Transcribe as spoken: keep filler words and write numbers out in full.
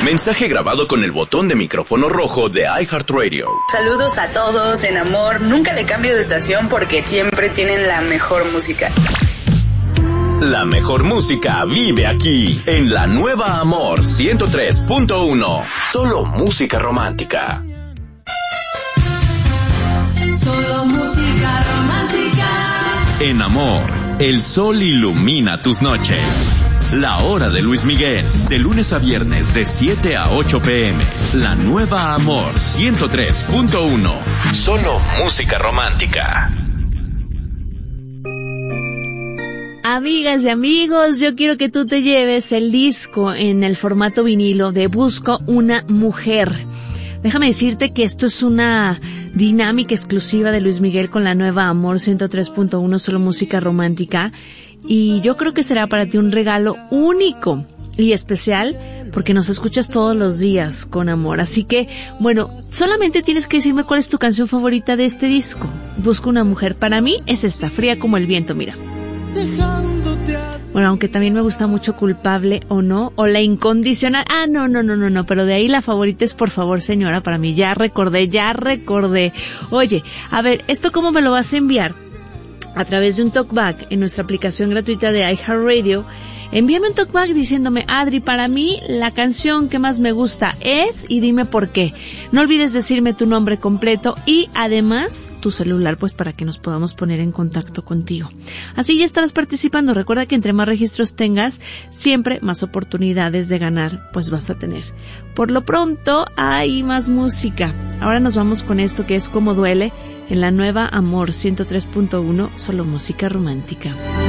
Mensaje grabado con el botón de micrófono rojo de iHeartRadio. Saludos a todos en Amor. Nunca le cambio de estación porque siempre tienen la mejor música. La mejor música vive aquí, en la nueva Amor ciento tres punto uno. Solo música romántica. Solo música romántica. En Amor, el sol ilumina tus noches. La hora de Luis Miguel, de lunes a viernes de siete a ocho pm. La nueva Amor ciento tres punto uno. Solo música romántica. Amigas y amigos, yo quiero que tú te lleves el disco en el formato vinilo de Busco una mujer. Déjame decirte que esto es una dinámica exclusiva de Luis Miguel con la nueva Amor ciento tres punto uno, solo música romántica. Y yo creo que será para ti un regalo único y especial porque nos escuchas todos los días con amor. Así que, bueno, solamente tienes que decirme cuál es tu canción favorita de este disco. Busco una mujer. Para mí es esta, Fría como el viento, mira. Bueno, aunque también me gusta mucho Culpable o No, o La Incondicional. Ah, no, no, no, no, no, pero de ahí la favorita es Por favor, señora, para mí. Ya recordé, ya recordé. Oye, a ver, ¿esto cómo me lo vas a enviar? A través de un talkback en nuestra aplicación gratuita de iHeartRadio. Envíame un talkback diciéndome, Adri, para mí la canción que más me gusta es, y dime por qué. No olvides decirme tu nombre completo y además tu celular, pues para que nos podamos poner en contacto contigo. Así ya estarás participando. Recuerda que entre más registros tengas, siempre más oportunidades de ganar, pues vas a tener. Por lo pronto, hay más música. Ahora nos vamos con esto que es Como Duele, en la nueva Amor ciento tres punto uno, solo música romántica.